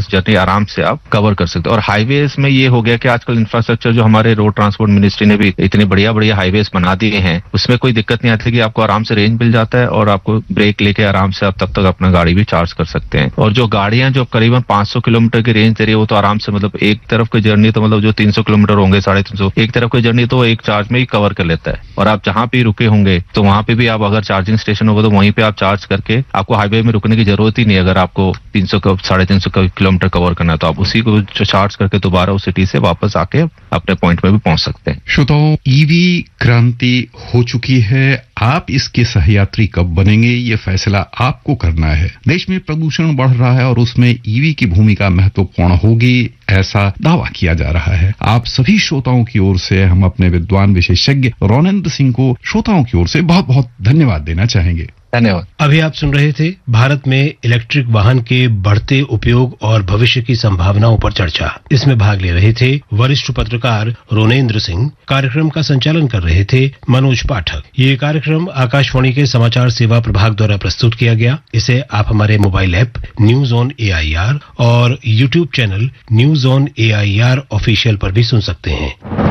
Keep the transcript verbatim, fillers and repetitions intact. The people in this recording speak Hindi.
जर्नी आराम से आप कवर कर सकते हो। और हाईवेज में ये हो गया कि आजकल इंफ्रास्ट्रक्चर जो हमारे रोड ट्रांसपोर्ट मिनिस्ट्री ने भी इतने बढ़िया बढ़िया हाईवेज बना दिए हैं, उसमें कोई दिक्कत नहीं आती कि आपको आराम से रेंज मिल जाता है और आपको ब्रेक लेके आराम से आप तब तक अपना गाड़ी भी चार्ज कर सकते हैं। और जो गाड़ियां जो करीबन पांच सौ किलोमीटर की रेंज दे रही है वो तो आराम से मतलब एक तरफ की जर्नी तो मतलब जो तीन सौ किलोमीटर होंगे, साढ़े तीन सौ, एक तरफ की जर्नी तो एक चार्ज में ही कवर कर लेता है। और आप जहां भी रुके होंगे तो वहां पे भी आप अगर चार्जिंग स्टेशन होगा तो वहीं पे आप चार्ज करके आपको हाईवे में रुकने की जरूरत ही नहीं। अगर आपको तीन सौ साढ़े तीन सौ किलोमीटर कवर करना है तो आप उसी को चार्ज करके दोबारा उस सिटी से वापस आके अपने पॉइंट में भी पहुंच सकते हैं। श्रोताओं, ईवी क्रांति हो चुकी है। आप इसके सहयात्री कब बनेंगे ये फैसला आपको करना है। देश में प्रदूषण बढ़ रहा है और उसमें ईवी की भूमिका महत्वपूर्ण होगी, ऐसा दावा किया जा रहा है। आप सभी श्रोताओं की ओर से हम अपने विद्वान विशेषज्ञ रोनेंद्र सिंह को श्रोताओं की ओर से बहुत बहुत धन्यवाद देना चाहेंगे। धन्यवाद। अभी आप सुन रहे थे भारत में इलेक्ट्रिक वाहन के बढ़ते उपयोग और भविष्य की संभावनाओं पर चर्चा। इसमें भाग ले रहे थे वरिष्ठ पत्रकार रोनेंद्र सिंह। कार्यक्रम का संचालन कर रहे थे मनोज पाठक। ये कार्यक्रम आकाशवाणी के समाचार सेवा प्रभाग द्वारा प्रस्तुत किया गया। इसे आप हमारे mobile app news on A I R और YouTube channel news on A I R official पर भी सुन सकते हैं।